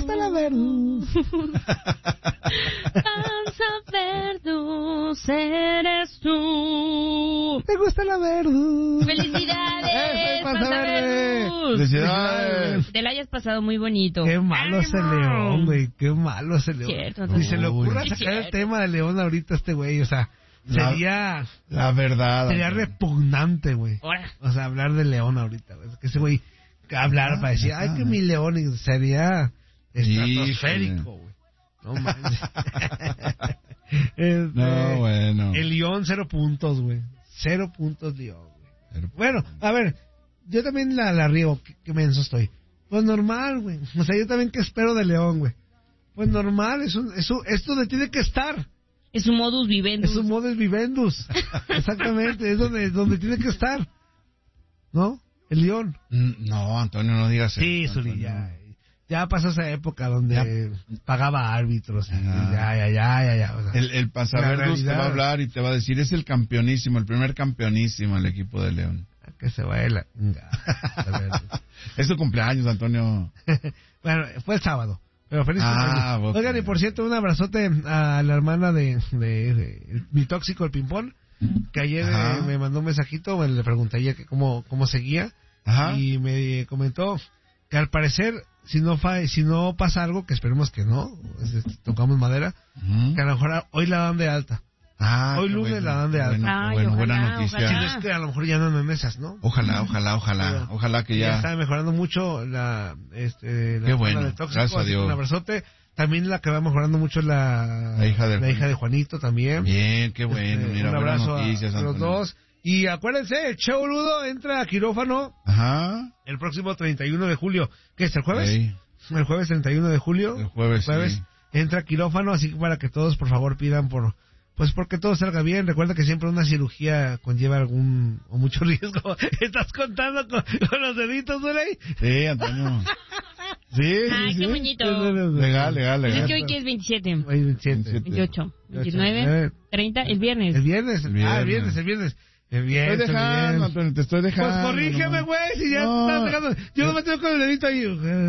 gusta la Verduz. Panza Verduz, eres tú. Me gusta la Verduz. ¡Felicidades, Panza Panza Verde! Verduz! Felicidades. Te la hayas pasado muy bonito. Qué malo es el León, güey. Qué malo es el León. Cierto, Ni se le ocurra sí, sacar el cierto. tema de León ahorita a este güey. O sea, sería La verdad. sería Antonio. repugnante, güey. Ahora. O sea, hablar de León ahorita, güey. Que ese güey hablar para decir, ay, que mi León y sería estratosférico, güey. No manches. No, bueno. El León, 0 puntos, güey. 0 puntos León, güey. Bueno, a ver, yo también la riego, que menso estoy. Pues normal, güey. O sea, yo también que espero de León, güey. Pues normal, es donde tiene que estar. Es un modus vivendi. Es un modus vivendus. Exactamente, es donde tiene que estar. ¿No? El León. No, Antonio, no digas Sí, eso. Zuli, Antonio. ya pasó esa época donde pagaba árbitros. Y ya. O sea, El Panzaverdus te va a hablar y te va a decir, es el campeonísimo, el primer campeonísimo el equipo de León. que se vaya la... Es tu cumpleaños, Antonio. Bueno, fue el sábado. Pero feliz cumpleaños. Okay. Oigan, y por cierto, un abrazote a la hermana de mi tóxico, el Pimpón, que ayer me mandó un mensajito, le pregunté a ella que cómo seguía. Ajá. Y me comentó que al parecer, si no pasa algo, que esperemos que no, tocamos madera, que a lo mejor hoy la dan de alta. Hoy lunes la dan de alta. Buena noticia. Si no es que a lo mejor ya no en mesas, ¿no? Ojalá que ya está mejorando mucho la qué bueno, del tóxico, gracias a Dios. Un abrazote. También la que va mejorando mucho es la hija de Juanito también. Bien, qué bueno. Mira, un abrazo noticias, a los Antonio. dos. Y acuérdense, el Che Boludo entra a quirófano el próximo 31 de julio. ¿Qué es, el jueves? Sí. El jueves 31 de julio. El jueves sí. Entra a quirófano, así que para que todos, por favor, pidan porque todo salga bien. Recuerda que siempre una cirugía conlleva algún o mucho riesgo. ¿Estás contando con los deditos, güey? Sí, Antonio. Sí. Ay, qué bonito. Legal. Es que hoy que es 27. Hoy 27. 28, 29, 30, el viernes. El viernes. Te estoy dejando, Antonio, te estoy dejando. Pues corrígeme, güey, si ya te estás dejando. Yo no me tengo con el dedito ahí.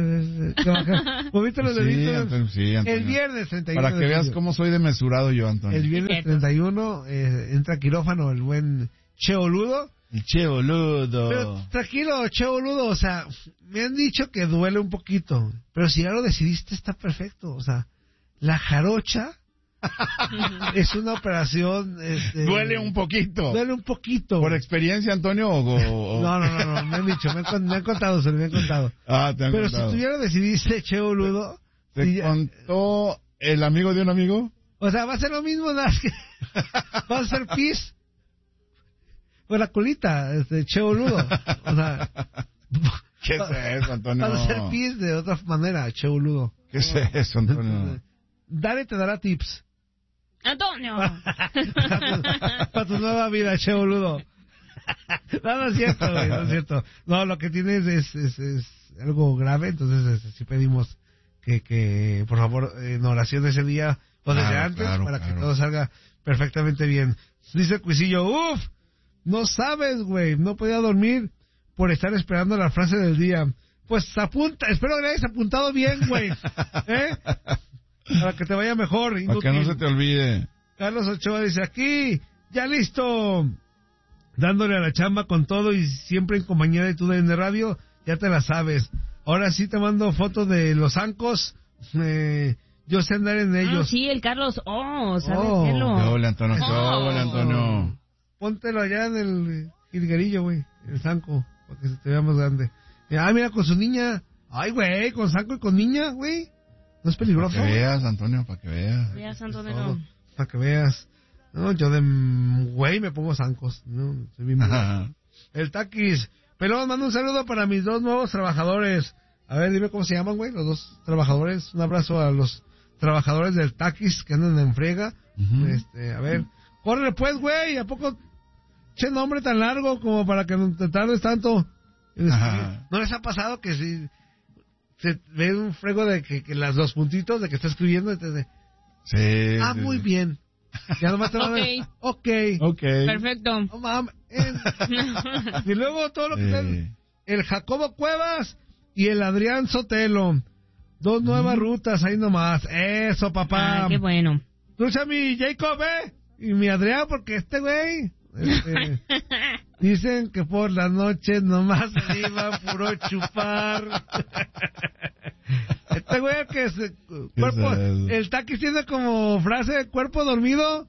Moviste los deditos. Antonio, sí, Antonio. El viernes 31. Para que veas cómo soy de mesurado yo, Antonio. El viernes 31 entra a quirófano el buen Che Boludo. El Che Boludo. Pero tranquilo, Che Boludo, o sea, me han dicho que duele un poquito. Pero si ya lo decidiste, está perfecto. O sea, la jarocha es una operación... Duele un poquito. ¿Por experiencia, Antonio? No, me han dicho, me han contado, se me han contado. Te han Pero contado. si tú ya lo decidiste, Che Boludo... ¿Te contó el amigo de un amigo? O sea, va a ser lo mismo, nada más que... va a ser pis por la colita, Che Boludo. O sea... ¿Qué es eso, Antonio? Va a ser pis de otra manera, Che Boludo. ¿Qué es eso, Antonio? Dale te dará tips. ¡Antonio! Para tu nueva vida, Che Boludo. No es cierto, güey, no es cierto. No, lo que tienes es algo grave, entonces sí pedimos que por favor, en oración ese día o desde antes, para que todo salga perfectamente bien. Dice el Cuisillo, no sabes, güey, no podía dormir por estar esperando la frase del día. Pues espero que le hayas apuntado bien, güey. Para que te vaya mejor. Para que no se te olvide. Carlos Ochoa dice, aquí, ya listo, dándole a la chamba con todo y siempre en compañía de tu DN Radio, ya te la sabes. Ahora sí te mando fotos de los zancos, yo sé andar en ellos. Sí, el Carlos, sabe hacerlo. Hola, Antonio. Póntelo allá en el jilguerillo, güey, el zanco, para que se te vea más grande. Mira, con su niña. Ay, güey, con zanco y con niña, güey. ¿No es peligroso? Para que veas, Antonio, para que veas. Veas, Antonio. Para que veas. No, yo de güey me pongo zancos. No, soy bien El Taquis. Pelón, mando un saludo para mis dos nuevos trabajadores. A ver, dime cómo se llaman, güey, los dos trabajadores. Un abrazo a los trabajadores del Taquis que andan en friega. A ver, córrele pues, güey. ¿A poco che nombre tan largo como para que no te tardes tanto? ¿No les ha pasado que si se ve un frego de que los dos puntitos de que está escribiendo? Sí. Muy bien. Ya nomás te van a ver. Ok. Perfecto. No mames. Y luego todo lo que están. El Jacobo Cuevas y el Adrián Sotelo. 2 nuevas rutas, ahí nomás. Eso, papá. Ah, qué bueno. Escucha mi Jacob, y mi Adrián, porque güey, dicen que por las noches nomás se iba puro chupar. Güey que cuerpo, el taquis tiene como frase, cuerpo dormido.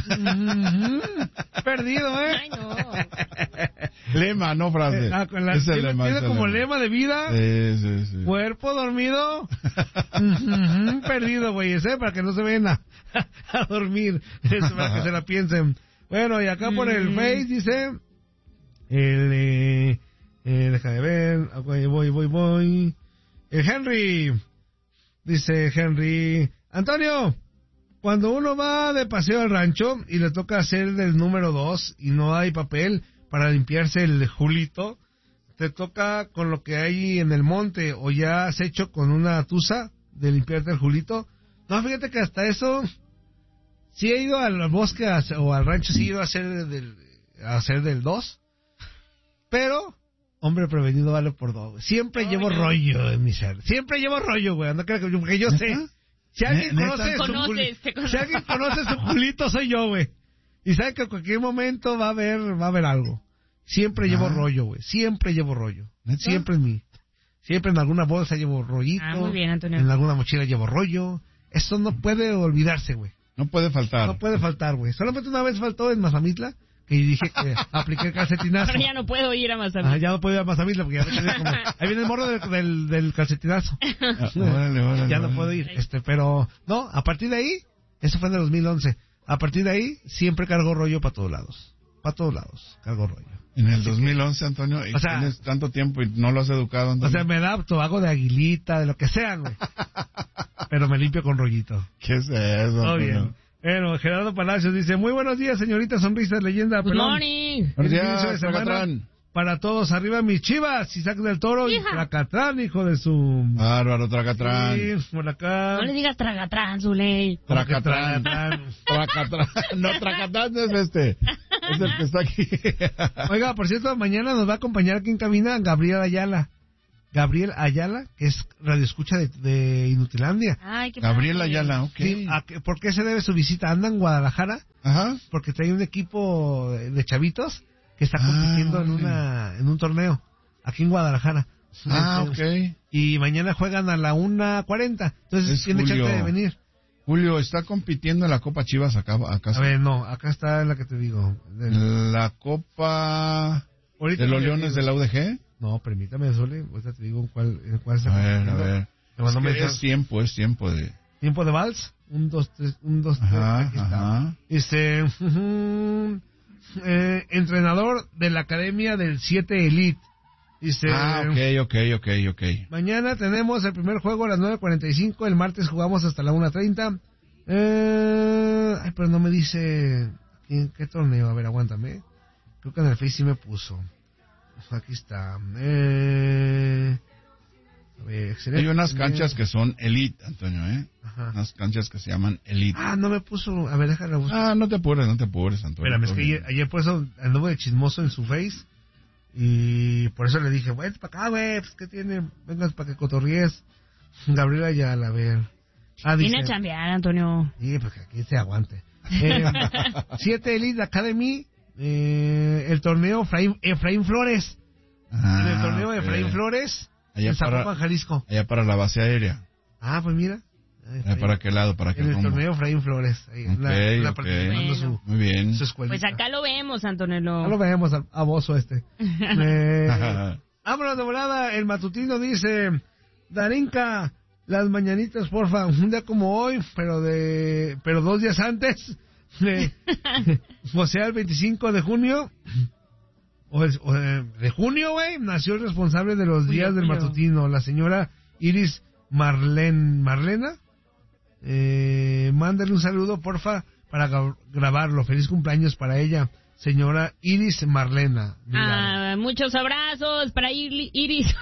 Perdido, Ay, no. Lema, no frase. Tiene como lema de vida. Sí. Cuerpo dormido. Perdido, güey, para que no se vayan a dormir. Eso, para que se la piensen. Bueno, y acá por el Face dice... deja de ver. Voy. El Henry. Dice Henry... Antonio... Cuando uno va de paseo al rancho y le toca hacer del número 2 y no hay papel para limpiarse el julito, te toca con lo que hay en el monte o ya has hecho con una tusa de limpiarte el julito. No, fíjate que hasta eso, sí he ido al bosque o al rancho, sí he ido a hacer del 2, pero hombre prevenido vale por 2. Siempre llevo rollo en mi ser. Siempre llevo rollo, güey. No creo que yo sé. Si alguien conoce su culito, soy yo, güey. Y sabe que en cualquier momento va a haber algo. Siempre llevo rollo, güey. Siempre llevo rollo. ¿Neta? Siempre en alguna bolsa llevo rollito. Muy bien, Antonio. En alguna mochila llevo rollo. Eso no puede olvidarse, güey. No puede faltar, güey. Solamente una vez faltó en Mazamitla. Y dije que apliqué el calcetinazo. Pero ya no puedo ir a Mazamitla. Ya no puedo ir a Mazamitla porque ya me quedé como... Ahí viene el morro del calcetinazo. Órale, ya no puedo ir. Pero, no, a partir de ahí, eso fue en el 2011. A partir de ahí, siempre cargo rollo para todos lados. Cargo rollo. En el 2011, Antonio, y tienes tanto tiempo y no lo has educado, Antonio. O sea, me adapto, hago de aguilita, de lo que sea, güey. Pero me limpio con rollito. ¿Qué es eso, Todo Antonio? bien. Bueno, Gerardo Palacios dice, muy buenos días, señorita Sonrisas, leyenda. Good morning. Buenos Inicio de días, semana Tracatrán. para todos. Arriba mis Chivas, Isaac del Toro y Tracatrán, hijo de su... Bárbaro, Tracatrán. Sí, por acá. No le digas Tragatrán, Zuley. Tracatrán. No, Tracatrán no es este. Es el que está aquí. Oiga, por cierto, mañana nos va a acompañar aquí en cabina Gabriel Ayala, que es radioescucha de Inutilandia. Ay, qué Gabriel padre. Ayala, ok. Sí, ¿por qué se debe su visita? Anda en Guadalajara, Ajá. porque trae un equipo de chavitos que está compitiendo en un torneo aquí en Guadalajara. Ok. Y mañana juegan a la 1:40, entonces tiene chance de venir. Julio, ¿está compitiendo en la Copa Chivas acá? A ver, no, acá está la que te digo. ¿La Copa de los Leones de la UDG? No, permítame, Sole, ahorita te digo en cuál está. A ver. Es tiempo de... ¿Tiempo de vals? 1, 2, 3, 1, 2, 3. Aquí está. Dice, entrenador de la Academia del 7 Elite. Dice, ok. mañana tenemos el primer juego a las 9:45, el martes jugamos hasta la 1:30. Pero no me dice ¿qué torneo? A ver, aguántame. Creo que en el Face sí me puso. Aquí está. A ver, excelente. Hay unas canchas que son Elite, Antonio, Ajá. Unas canchas que se llaman Elite. No me puso. A ver, déjala buscar. No te apures, Antonio. Espérame, es que ayer por eso anduvo de chismoso en su Face. Y por eso le dije, vete para acá, güey, pues, ¿qué tiene? Vengas para que cotorríes. Gabriela Ayala, a ver. Vine a chambear, Antonio. Sí, pues que aquí se aguante. 7 Elite Academy, el torneo Efraín Flores. En el torneo Efraín Flores, allá en Zapopan, Jalisco. Allá para la base aérea. Pues mira. ¿Para qué lado? ¿Para qué en el rumbo? torneo Efraín Flores. Ahí, Bueno. Muy bien. Su escuelita. Pues acá lo vemos, Antonio. Ya lo vemos a Bozo Vámonos de volada. El matutino dice, Darinka, las mañanitas, porfa, un día como hoy, pero 2 días antes, o sea, el 25 de junio, de junio, güey, nació el responsable de los días del matutino, la señora Iris Marlena. Mándale un saludo, porfa, para grabarlo. Feliz cumpleaños para ella, señora Iris Marlena. Muchos abrazos para Iris. Iris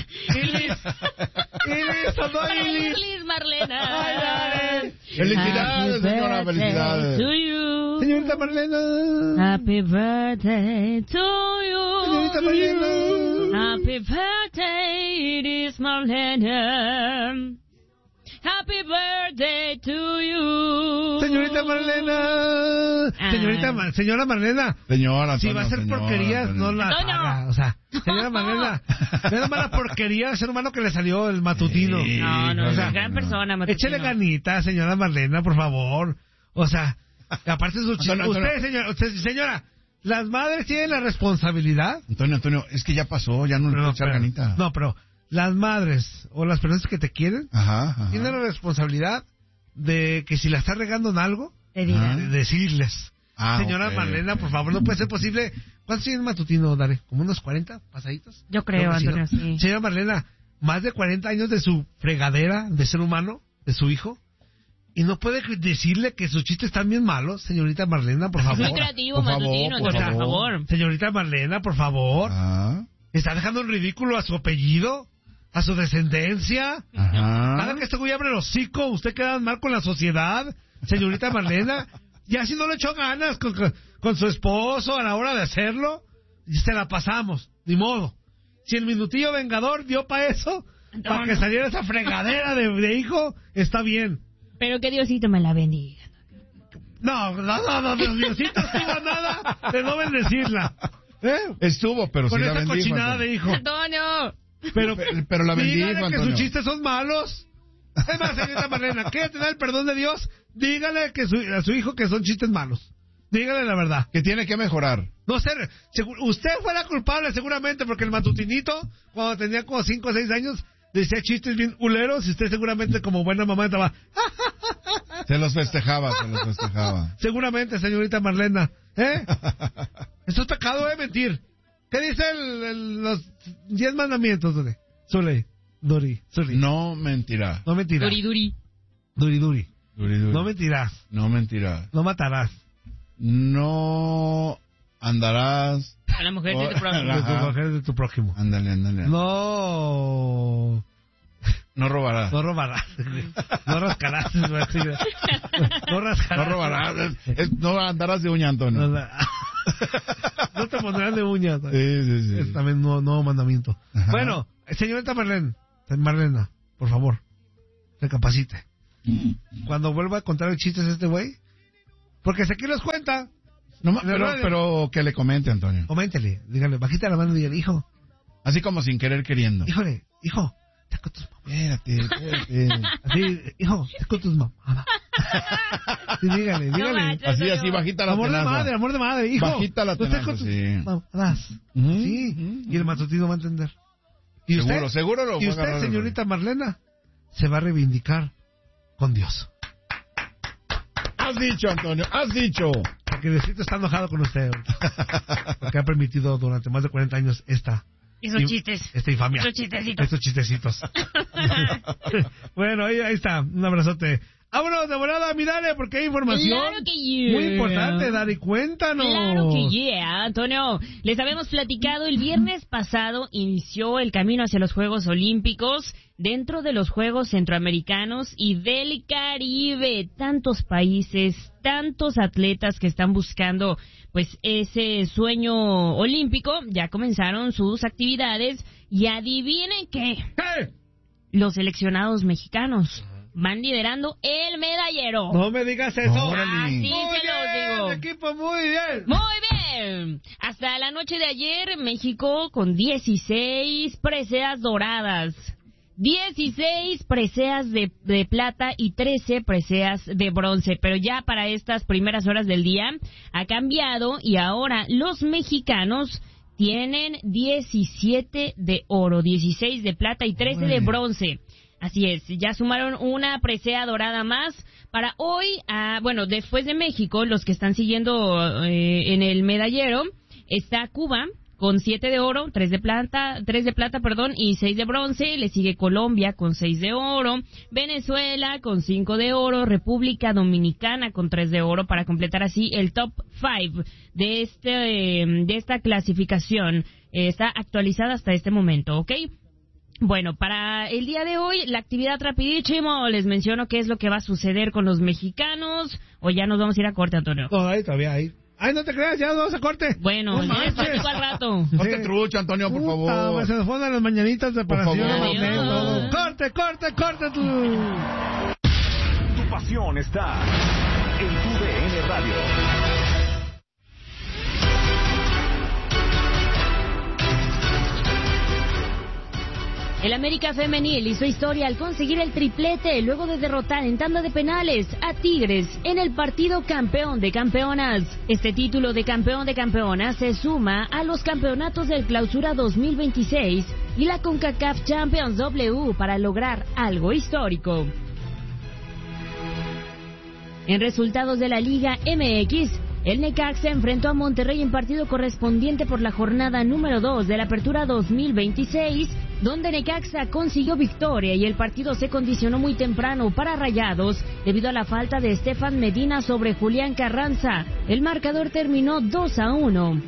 Marlena. Felicidades, señora, felicidades. To you. Señorita Marlena. Happy birthday to you. Señorita Marlena. Happy birthday, Iris Marlena. Happy birthday to you. Señorita Marlena. Señora Marlena. Señora, Si va a hacer porquerías, no la Antonio. haga. O sea, señora Marlena, nada más la porquería al ser humano que le salió el matutino. Sí. No, o es sea, gran no. persona, Matutino. Échele ganitas, señora Marlena, por favor. O sea, aparte de su Antonio, señora, las madres tienen la responsabilidad. Antonio, es que ya pasó, ya no le puedo echar ganita. No, pero las madres o las personas que te quieren Ajá. tienen la responsabilidad de que si la estás regando en algo, Te diga. de decirles. Señora ok, Marlena, ok. por favor, no puede ser posible. ¿Cuántos tiene Matutino, Dare? ¿Como unos 40 pasaditos? Yo creo, que sí, Antonio, ¿no? sí. Señora Marlena, más de 40 años de su fregadera de ser humano, de su hijo, y no puede decirle que sus chistes están bien malos, señorita Marlena, por Es favor. muy creativo, por favor, Matutino, por por favor. Señorita Marlena, por favor. Está dejando en ridículo a su apellido, a su descendencia. Cada Ajá. que este güey abre el hocico, usted queda mal con la sociedad, señorita Marlena. Ya si no le echó ganas con su esposo a la hora de hacerlo, se la pasamos, ni modo. Si el minutillo vengador dio para eso, para que saliera esa fregadera de hijo, está bien. Pero que Diosito me la bendiga. No, Diosito estuvo nada de no bendecirla. Estuvo, pero Con sí la esa bendijo. cochinada Antonio. de hijo. Antonio. Pero la bendijo, dígale que Antonio. sus chistes son malos. Es más, señorita Marlena, ¿quiere tener el perdón de Dios? Dígale que a su hijo que son chistes malos. Dígale la verdad. Que tiene que mejorar. No sé, usted fue la culpable seguramente porque el matutinito, cuando tenía como 5 o 6 años, decía chistes bien culeros y usted seguramente como buena mamá estaba... Se los festejaba. Seguramente, señorita Marlena. Esto es pecado, mentir. ¿Qué dice los 10 mandamientos, Zule? Duri. No mentirás. No mentirás. Duri. Duri. Duri. No mentirás. No mentirás. No matarás. No andarás. A la mujer de tu prójimo. De tu mujer, de tu prójimo. Ándale. No robarás. No robarás. No rascarás. No rascarás. No robarás. No andarás de uña, Antonio. No te pondrás de uñas. Sí. Es también un nuevo mandamiento. Ajá. Bueno, señorita Marlena, por favor, recapacite. Cuando vuelva a contar el chistes este güey, porque si aquí los cuenta, Pero que le comente, Antonio. coméntele, dígale, bajita la mano y dígale, hijo, Así como sin querer queriendo. híjole, hijo, está con tus mamás. Espérate. Así, hijo, está con tus mamás. Sí, dígale. Así, bajita la Amor de madre, hijo. Bajita la Usted tenaza, con tus sí. mamadas. Sí, y el matutino va a entender. Y Seguro lo y va a usted, agarrar. señorita Marlena, se va a reivindicar con Dios. Has dicho, Antonio, has dicho. Porque Diosito está enojado con usted. Porque ha permitido durante más de 40 años esta chistes. esta infamia. Esos chistecitos. Estos chistecitos. Bueno, ahí está. Un abrazote. Vámonos de volada, mi Dale, porque hay información Claro que yeah. muy importante, Dale, cuéntanos. Claro que yeah, Antonio. Les habíamos platicado, el viernes pasado inició el camino hacia los Juegos Olímpicos dentro de los Juegos Centroamericanos y del Caribe. Tantos países, tantos atletas que están buscando pues ese sueño olímpico. Ya comenzaron sus actividades y adivinen qué. ¿Qué? Los seleccionados mexicanos van liderando el medallero. No me digas eso. Órale. Así Muy se los bien, digo. equipo, muy bien. Muy bien. Hasta la noche de ayer, México con 16 preseas doradas, 16 preseas de plata y 13 preseas de bronce. Pero ya para estas primeras horas del día ha cambiado y ahora los mexicanos tienen 17 de oro, 16 de plata y 13 de bronce. Así es, ya sumaron una presea dorada más para hoy. Después de México, los que están siguiendo en el medallero, está Cuba con 7 de oro, 3 de plata, y 6 de bronce. Le sigue Colombia con 6 de oro, Venezuela con 5 de oro, República Dominicana con 3 de oro, para completar así el top 5 de esta clasificación. Está actualizada hasta este momento, ¿ok? Bueno, para el día de hoy, la actividad rapidísimo, les menciono qué es lo que va a suceder con los mexicanos, o ya nos vamos a ir a corte, Antonio. No, ahí todavía hay. Ay, no te creas, ya vamos a corte. Bueno, ya les platico al rato. Ponte trucha, Antonio, por favor. Se nos ponen las mañanitas de para favor. Corte. Tu pasión está en tu DN Radio. El América Femenil hizo historia al conseguir el triplete luego de derrotar en tanda de penales a Tigres en el partido campeón de campeonas. Este título de campeón de campeonas se suma a los campeonatos del Clausura 2026 y la CONCACAF Champions W para lograr algo histórico. En resultados de la Liga MX, el Necaxa enfrentó a Monterrey en partido correspondiente por la jornada número 2 de la Apertura 2026, donde Necaxa consiguió victoria y el partido se condicionó muy temprano para Rayados debido a la falta de Estefan Medina sobre Julián Carranza. El marcador terminó 2-1.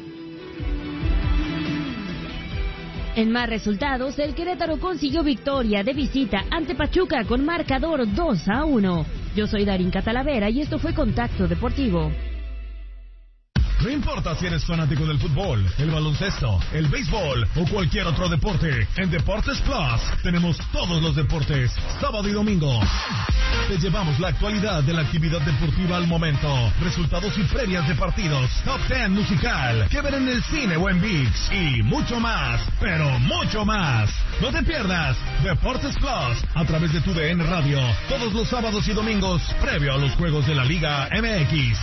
En más resultados, el Querétaro consiguió victoria de visita ante Pachuca con marcador 2-1. Yo soy Darín Catalavera y esto fue Contacto Deportivo. No importa si eres fanático del fútbol, el baloncesto, el béisbol o cualquier otro deporte, en Deportes Plus tenemos todos los deportes, sábado y domingo. Te llevamos la actualidad de la actividad deportiva al momento, resultados y previas de partidos, top 10 musical, que ver en el cine o en ViX y mucho más, pero mucho más. No te pierdas Deportes Plus a través de tu DN Radio, todos los sábados y domingos previo a los juegos de la Liga MX.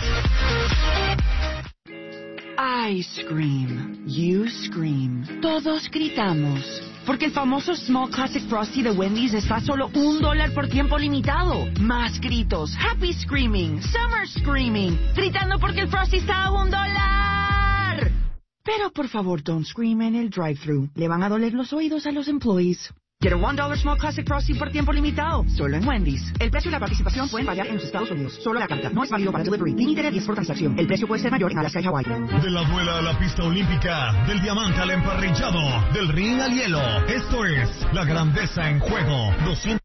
I scream, you scream, todos gritamos, porque el famoso Small Classic Frosty de Wendy's está a solo $1 por tiempo limitado. Más gritos, happy screaming, summer screaming, gritando porque el Frosty está a $1. Pero por favor, don't scream en el drive-thru, le van a doler los oídos a los employees. Get a $1 Small Classic Frosty por tiempo limitado, solo en Wendy's. El precio y la participación pueden variar en los Estados Unidos. Solo la carta, no es válido para delivery. Límite de 10 por transacción. El precio puede ser mayor en Alaska y Hawái. De la duela a la pista olímpica, del diamante al emparrillado, del ring al hielo. Esto es la grandeza en juego. 200.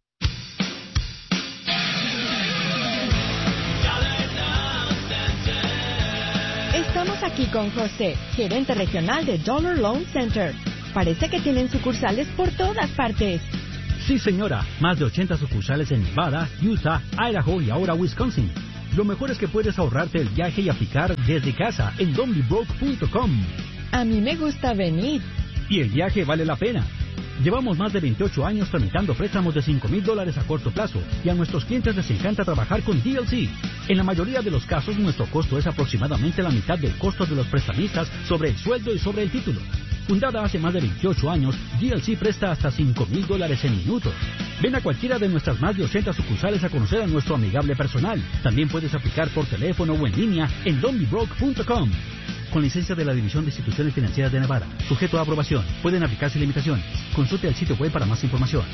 Estamos aquí con José, gerente regional de Dollar Loan Center. Parece que tienen sucursales por todas partes. Sí, señora. Más de 80 sucursales en Nevada, Utah, Idaho y ahora Wisconsin. Lo mejor es que puedes ahorrarte el viaje y aplicar desde casa en donbybroke.com. A mí me gusta venir. Y el viaje vale la pena. Llevamos más de 28 años tramitando préstamos de $5,000 a corto plazo y a nuestros clientes les encanta trabajar con DLC. En la mayoría de los casos, nuestro costo es aproximadamente la mitad del costo de los prestamistas sobre el sueldo y sobre el título. Fundada hace más de 28 años, DLC presta hasta $5,000 en minutos. Ven a cualquiera de nuestras más de 80 sucursales a conocer a nuestro amigable personal. También puedes aplicar por teléfono o en línea en donbybroke.com. Con licencia de la División de Instituciones Financieras de Nevada. Sujeto a aprobación. Pueden aplicarse limitaciones. Consulte el sitio web para más información.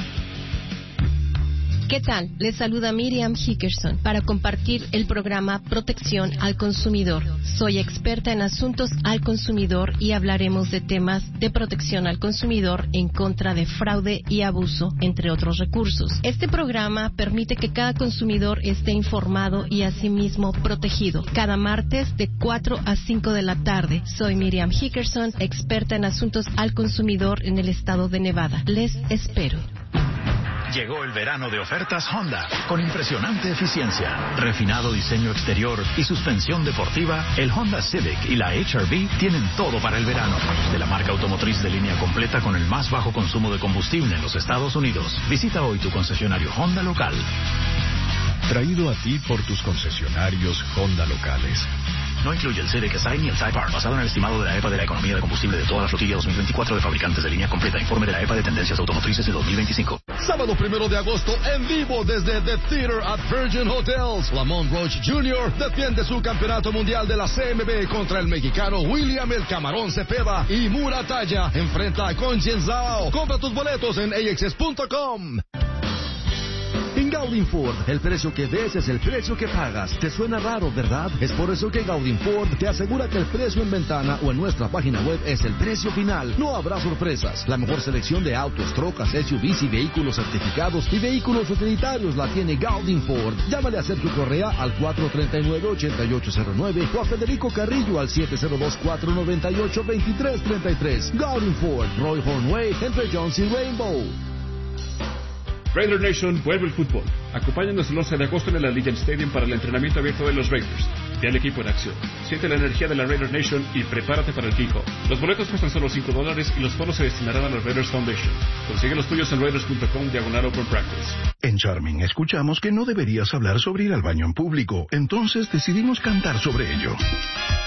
¿Qué tal? Les saluda Miriam Hickerson para compartir el programa Protección al Consumidor. Soy experta en asuntos al consumidor y hablaremos de temas de protección al consumidor en contra de fraude y abuso, entre otros recursos. Este programa permite que cada consumidor esté informado y asimismo protegido. Cada martes de 4 a 5 de la tarde. Soy Miriam Hickerson, experta en asuntos al consumidor en el estado de Nevada. Les espero. Llegó el verano de ofertas Honda, con impresionante eficiencia, refinado diseño exterior y suspensión deportiva. El Honda Civic y la HR-V tienen todo para el verano. De la marca automotriz de línea completa con el más bajo consumo de combustible en los Estados Unidos. Visita hoy tu concesionario Honda local. Traído a ti por tus concesionarios Honda locales. No incluye el Civic SI ni el Type R, basado en el estimado de la EPA de la economía de combustible de toda la flotilla 2024 de fabricantes de línea completa. Informe de la EPA de tendencias automotrices de 2025. Sábado 1 de agosto, en vivo desde The Theater at Virgin Hotels. Lamont Roach Jr. defiende su campeonato mundial de la CMB contra el mexicano William El Camarón Cepeda. Y Muratalla enfrenta a Conchenzao. Compra tus boletos en AXS.com. En Gaudin Ford. El precio que ves es el precio que pagas. ¿Te suena raro, verdad? Es por eso que Gaudin Ford te asegura que el precio en ventana o en nuestra página web es el precio final. No habrá sorpresas. La mejor selección de autos, trocas, SUVs y vehículos certificados y vehículos utilitarios la tiene Gaudin Ford. Llámale a Sergio Correa al 439-8809 o a Federico Carrillo al 702-498-2333. Gaudin Ford, Roy Hornway, entre Jones y Rainbow. Raider Nation vuelve el fútbol. Acompáñanos el 11 de agosto en el Allegiant Stadium para el entrenamiento abierto de los Raiders. Ve al equipo en acción. Siente la energía de la Raider Nation y prepárate para el kickoff. Los boletos cuestan solo $5 y los fondos se destinarán a los Raiders Foundation. Consigue los tuyos en raiders.com/open practice. En Charming escuchamos que no deberías hablar sobre ir al baño en público, entonces decidimos cantar sobre ello.